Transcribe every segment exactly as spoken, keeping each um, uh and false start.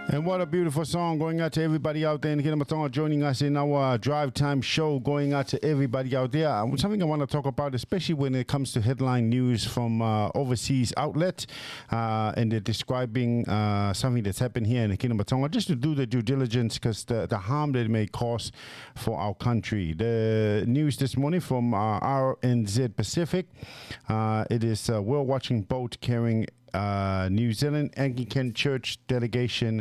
And what a beautiful song going out to everybody out there in Kinamatonga joining us in our Drive Time show, going out to everybody out there. Something I want to talk about, especially when it comes to headline news from uh, overseas outlet, uh, and they're describing uh, something that's happened here in Kinamatonga, just to do the due diligence because the, the harm that it may cause for our country. The news this morning from uh, R N Z Pacific, uh, it is a whale-watching boat carrying Uh, New Zealand Anglican Church delegation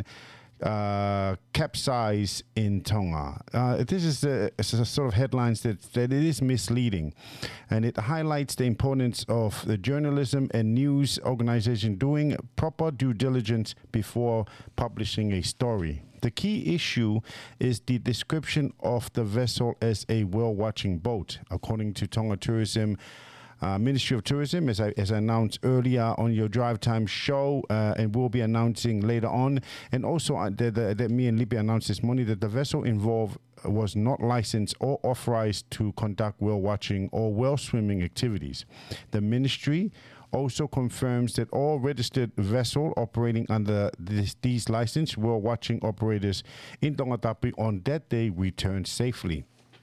uh, capsize in Tonga. Uh, this is a, a sort of headlines that, that it is misleading, and it highlights the importance of the journalism and news organization doing proper due diligence before publishing a story. The key issue is the description of the vessel as a whale-watching boat, according to Tonga Tourism Uh, Ministry of Tourism, as I, as I announced earlier on your Drive Time show, uh, and we'll be announcing later on. And also uh, that, that, that me and Libby announced this morning that the vessel involved was not licensed or authorized to conduct whale watching or whale swimming activities. The ministry also confirms that all registered vessel operating under this, these licensed whale watching operators in Tongatapu on that day returned safely.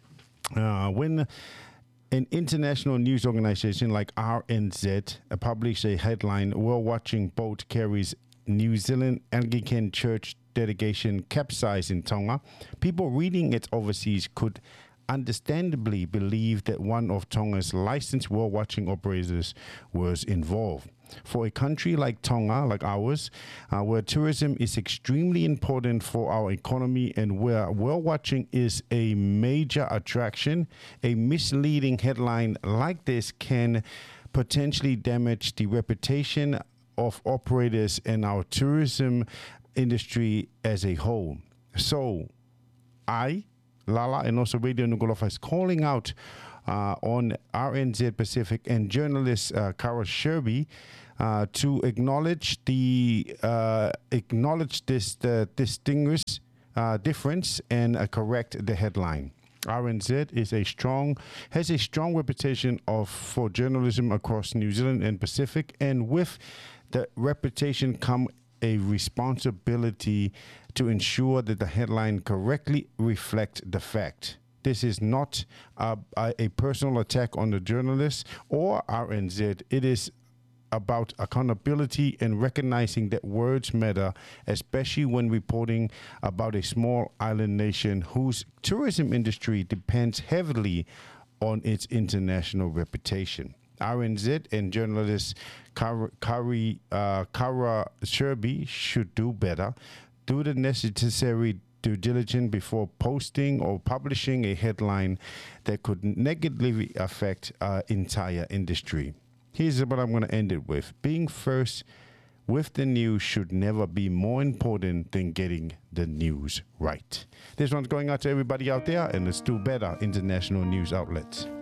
Uh, when An international news organization like R N Z uh, published a headline, whale-watching boat carries New Zealand Anglican Church delegation capsize in Tonga. People reading it overseas could understandably believe that one of Tonga's licensed whale-watching operators was involved. For a country like Tonga, like ours, uh, where tourism is extremely important for our economy and where whale watching is a major attraction, a misleading headline like this can potentially damage the reputation of operators and our tourism industry as a whole. So, I, Lala, and also Radio Nugolofa is calling out Uh, on R N Z Pacific and journalist uh, Kara Sherby uh, to acknowledge the uh, acknowledge this the distinguished uh, difference and uh, correct the headline. R N Z is a strong has a strong reputation of for journalism across New Zealand and Pacific, and with the reputation come a responsibility to ensure that the headline correctly reflect the fact. This is not a, a personal attack on the journalists or R N Z. It is about accountability and recognizing that words matter, especially when reporting about a small island nation whose tourism industry depends heavily on its international reputation. R N Z and journalist Kara, Kari, uh, Kara Sherby should do better, do the necessary due diligence before posting or publishing a headline that could negatively affect our entire industry. Here's what I'm going to end it with. Being first with the news should never be more important than getting the news right. This one's going out to everybody out there, and let's do better, international news outlets.